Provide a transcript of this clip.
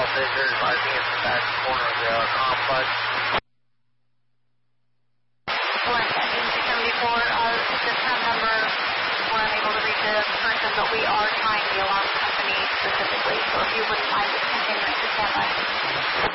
call fissures. I think it's the back corner of the complex. Select engine 274, this phone number, we're unable to reach a person, but we are trying the alarm company specifically, so if you wouldn't mind just continuing to stand by.